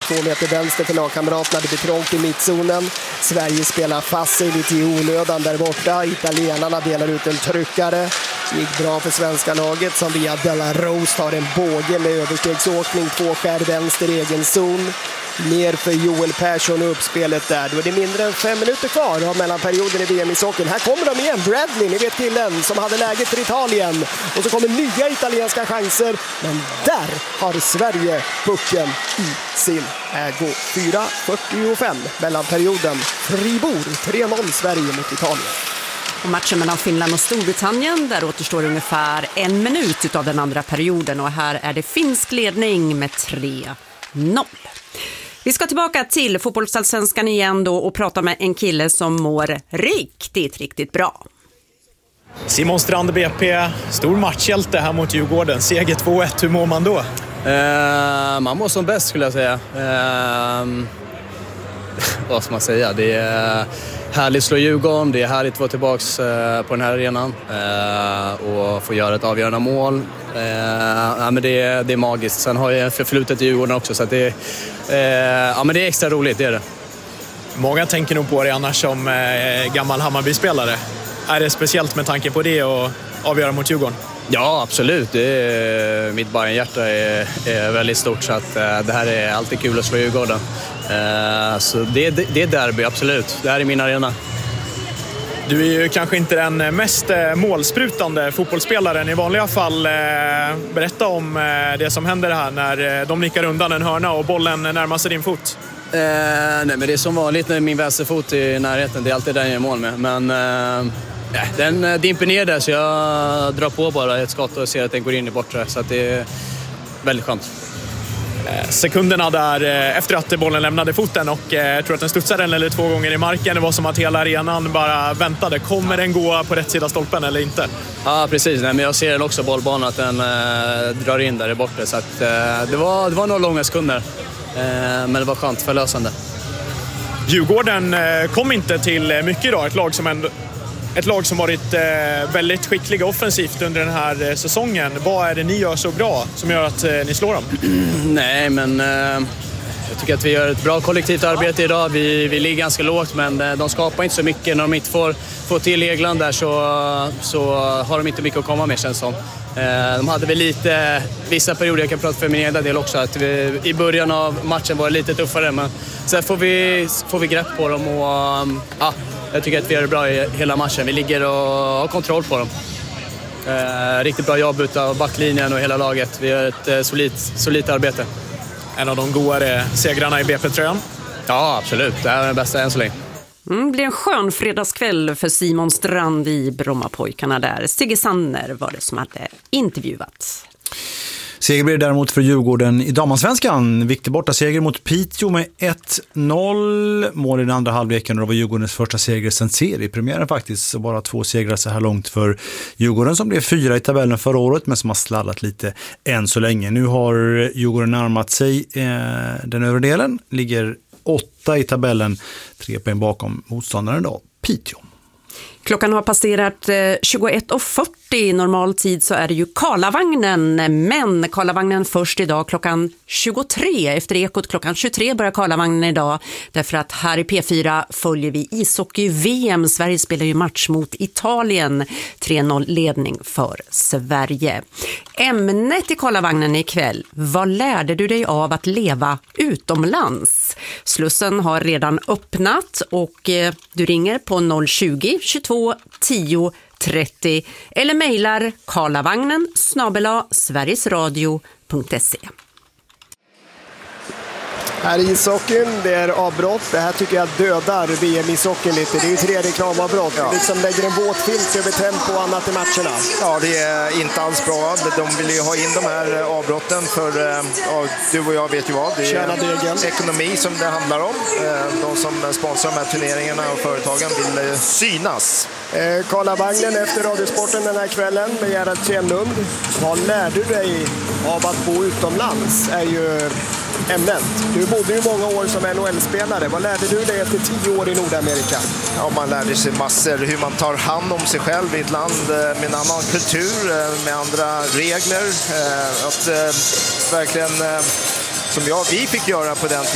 2 meter vänster för lagkamraterna. Det blir trångt i mittzonen. Sverige spelar fast sig lite i onödan där borta. Italienarna delar ut en tryckare. Gick bra för svenska laget som via Della Rose tar en båge med överstegsåkning. 2 skär vänster egen zon. Ner för Joel Persson och uppspelet där. Då är det mindre än 5 minuter kvar av mellanperioden i VM-ishockeyn. Här kommer de igen, Bradley, ni vet killen som hade läget för Italien. Och så kommer nya italienska chanser. Men där har Sverige pucken i sin ägo. 4:45 mellanperioden. Fribourg 3-0 Sverige mot Italien. Och matchen mellan Finland och Storbritannien, där återstår ungefär 1 minut av den andra perioden. Och här är det finsk ledning med 3-0. Vi ska tillbaka till fotbollsallsvenskan igen då och prata med en kille som mår riktigt bra. Simon Strand BP, stor matchhjälte här mot Djurgården. Seger 2-1, hur mår man då? Man mår som bäst skulle jag säga. Vad ska man säga? Det är härligt att slå Djurgården. Det är härligt att vara tillbaka på den här arenan och få göra ett avgörande mål. Men det är magiskt. Sen har jag förflutet i Djurgården också, så att men det är extra roligt, det är det. Många tänker nog på det annars som gammal Hammarby-spelare. Är det speciellt med tanke på det och avgöra mot Djurgården? Ja, absolut. Mitt Bayern-hjärta är väldigt stort, så att det här är alltid kul att slå Djurgården. Så det är derby, absolut. Det här är min arena. Du är ju kanske inte den mest målsprutande fotbollsspelaren i vanliga fall. Berätta om det som händer här när de nickar undan en hörna och bollen närmar sig din fot. Nej, men det är som vanligt när min vänsterfot är i närheten. Det är alltid den jag gör mål med. Men den dimper ner där, så jag drar på bara ett skott och ser att den går in i bortre. Så att det är väldigt skönt. Sekunderna där efter att bollen lämnade foten och jag tror att den studsade en eller 2 gånger i marken. Det var som att hela arenan bara väntade. Kommer den gå på rätt sida stolpen eller inte? Ja, precis. Nej, men jag ser den också bollbanan att den drar in där i bortre. Så att, det var några långa sekunder. Men det var skönt, förlösande. Djurgården kom inte till mycket idag. Ett lag som varit väldigt skickliga offensivt under den här säsongen. Vad är det ni gör så bra som gör att ni slår dem? Nej, men jag tycker att vi gör ett bra kollektivt arbete idag. Vi ligger ganska lågt, men de skapar inte så mycket. När de inte får till Egland där så har de inte mycket att komma med, känns som. De hade väl lite, vissa perioder, jag kan prata för min egen del också, att i början av matchen var det lite tuffare, men sen får vi grepp på dem och jag tycker att vi gör det bra i hela matchen. Vi ligger och har kontroll på dem. Riktigt bra jobb utav backlinjen och hela laget. Vi gör ett solidt arbete. En av de godare segrarna i BP-tröjan? Ja, absolut. Det här är den bästa än så länge. Det blir en skön fredagskväll för Simon Strand i Brommapojkarna där. Sigge Sanner var det som hade intervjuat. Seger blir det däremot för Djurgården i damallsvenskan. Viktig borta seger mot Piteå med 1-0. Mål i den andra halvleken, och det var Djurgårdens första seger sen seriepremiären faktiskt. Så bara 2 segrar så här långt för Djurgården, som blev 4 i tabellen förra året men som har slallat lite än så länge. Nu har Djurgården närmat sig den övre delen. Ligger 8 i tabellen, 3 poäng bakom motståndaren då, Piteå. Klockan har passerat 21:40 i normal tid, så är det ju Karlavagnen. Men Karlavagnen först idag klockan 23. Efter Ekot klockan 23 börjar Karlavagnen idag. Därför att här i P4 följer vi ishockey-VM. Sverige spelar ju match mot Italien. 3-0 ledning för Sverige. Ämnet i Karlavagnen ikväll: vad lärde du dig av att leva utomlands? Slussen har redan öppnat och du ringer på 020 22 10 30 eller mejlar karlavagnen@sverigesradio.se. Här i ishockeyn, det är avbrott. Det här tycker jag dödar VM-ishockeyn lite. Det är ju 3 reklamavbrott. Ja. Liksom lägger en våtfilt över tempo och annat i matcherna. Ja, det är inte alls bra. De vill ju ha in de här avbrotten för, du och jag vet ju vad. Det är ekonomi som det handlar om. De som sponsrar de här turneringarna och företagen vill synas. Karlavagnen efter Radiosporten den här kvällen med Gerhard Trenlund. Vad lär du dig av att bo utomlands är ju ämnet. Du bodde ju många år som NHL-spelare. Vad lärde du dig efter 10 år i Nordamerika? Ja, man lärde sig massor. Hur man tar hand om sig själv i ett land med en annan kultur, med andra regler. Att verkligen, som vi fick göra på den tiden,